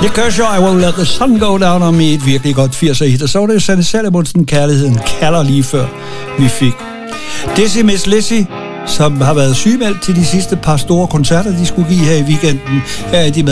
Nick Kershaw, I Will Let the Sun Go Down on Me, et virkelig godt 80'er hit. Og så var det jo Sanne Salomonsen, Kærligheden kalder, lige før vi fik Dizzy Miss Lizzy, som har været sygemeldt til de sidste par store koncerter, de skulle give her i weekenden. Her er de med